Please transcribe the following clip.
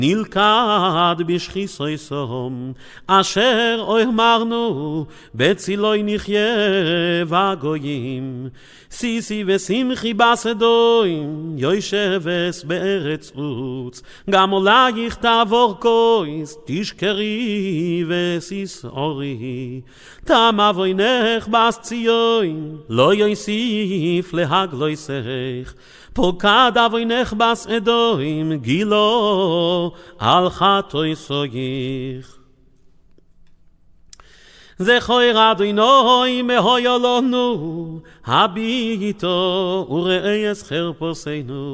נלכד בשחיסוי סום, אשר אמרנו, בצילוי נחיה וגויים. סיסי ושמחי בשדוים, יושבס בארץ עוץ, גם עולייך תעבור כויס, תשכרי וסיסעורי. תם אבוינך בסציון, לא יוסיף להגלויסך, פוקד אבוינך בשדוים, גילו על חטוי סויך. זכור אדוני מהויה לנו, הביטו וראה חרפותינו.